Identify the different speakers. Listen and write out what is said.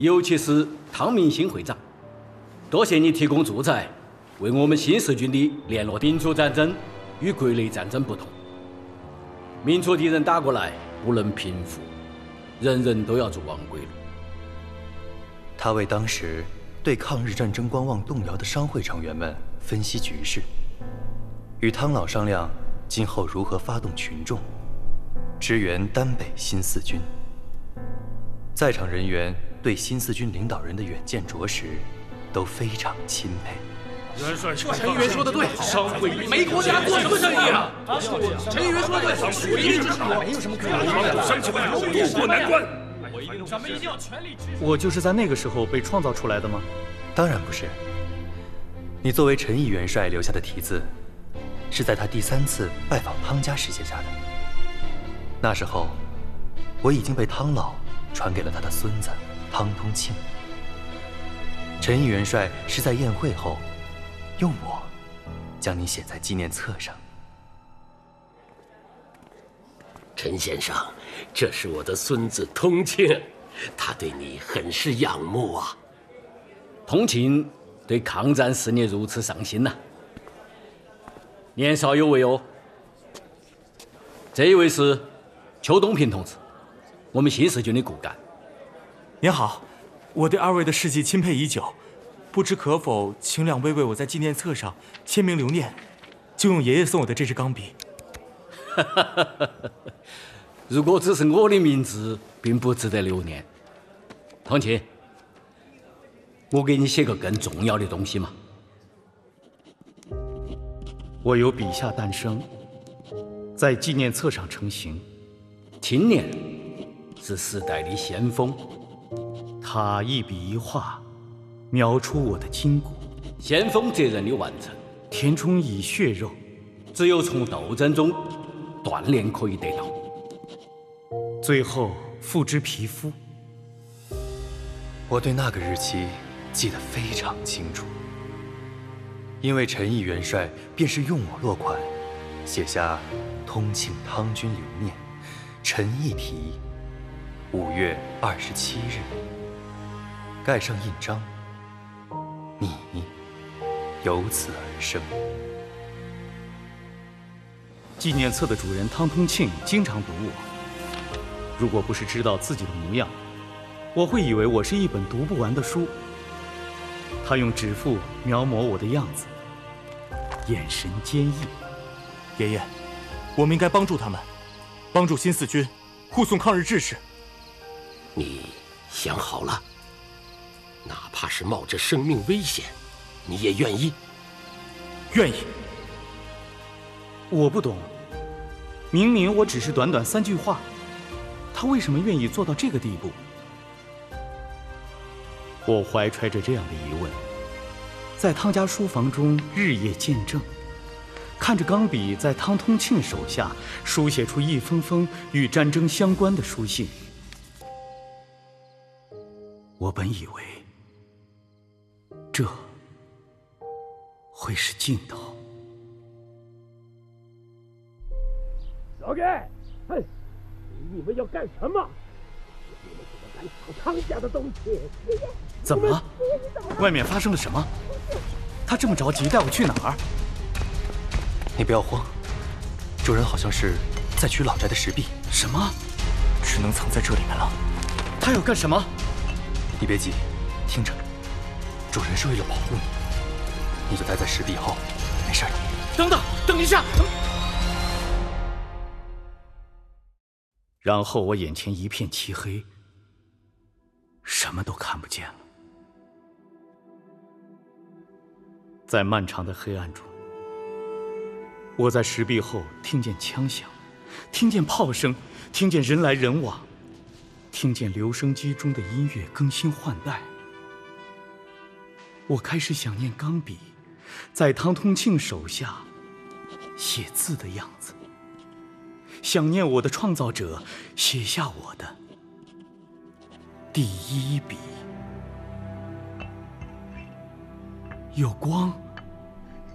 Speaker 1: 尤其是汤明新会长，多谢你提供素材，为我们新四军的联络。民族战争与国内战争不同，民族敌人打过来不能平复，人人都要做亡国奴。
Speaker 2: 他为当时对抗日战争观望动摇的商会成员们分析局势，与汤老商量今后如何发动群众，支援丹北新四军。在场人员对新四军领导人的远见卓识都非常钦佩。
Speaker 3: 陈议员说的对，商会没国家做什么生意啊？陈议员说的对，属于之上没有什么可以商起来渡过难关。咱们一定要全力支持。
Speaker 4: 我就是在那个时候被创造出来的吗？
Speaker 2: 当然不是。你作为陈毅元帅留下的题字，是在他第3次拜访汤家时写下的。那时候，我已经被汤老传给了他的孙子汤通庆。陈毅元帅是在宴会后，用我将你写在纪念册上。
Speaker 5: 陈先生，这是我的孙子通庆，他对你很是仰慕啊。
Speaker 1: 通庆对抗战事业如此上心呐，年少有为哦。这一位是邱东平同志，我们新四军的骨干。
Speaker 6: 您好，我对2位的事迹钦佩已久，不知可否请2位为我在纪念册上签名留念，就用爷爷送我的这支钢笔。
Speaker 1: 如果只是我的名字，并不值得留念。通庆，我给你写个更重要的东西嘛。
Speaker 4: 我由笔下诞生，在纪念册上成型。
Speaker 1: 青年是时代的先锋，
Speaker 4: 他一笔一画，描出我的筋骨。
Speaker 1: 先锋责任的完成，
Speaker 4: 填充以血肉，
Speaker 1: 只有从斗争中锻炼可以得到，
Speaker 4: 最后付之皮肤。
Speaker 2: 我对那个日期记得非常清楚，因为陈毅元帅便是用我落款，写下“通庆汤军留念，陈毅题，5月27日”，盖上印章，你由此而生。
Speaker 4: 纪念册的主人汤通庆经常读我，如果不是知道自己的模样，我会以为我是一本读不完的书。他用指腹描摹我的样子，眼神坚毅。
Speaker 6: 爷爷，我们应该帮助他们，帮助新四军护送抗日志士。
Speaker 5: 你想好了？哪怕是冒着生命危险，你也愿意？
Speaker 6: 愿意。
Speaker 4: 我不懂，明明我只是短短3句话，他为什么愿意做到这个地步？我怀揣着这样的疑问，在汤家书房中日夜见证，看着钢笔在汤通庆手下书写出一封封与战争相关的书信。我本以为这会是尽头。
Speaker 5: 老盖，嘿，你们要干什么？你们怎么敢抢汤家的东西？
Speaker 4: 怎么了？外面发生了什么？他这么着急带我去哪儿？
Speaker 2: 你不要慌，主人好像是在取老宅的石壁。
Speaker 4: 什么？
Speaker 6: 只能藏在这里面了。
Speaker 4: 他要干什么？
Speaker 2: 你别急，听着，主人是为了保护你，你就待在石壁后，没事的。
Speaker 4: 等等，等一下！然后我眼前一片漆黑，什么都看不见了。在漫长的黑暗中，我在石壁后听见枪响，听见炮声，听见人来人往，听见留声机中的音乐更新换代。我开始想念钢笔在汤通庆手下写字的样子，想念我的创造者写下我的第一笔。有光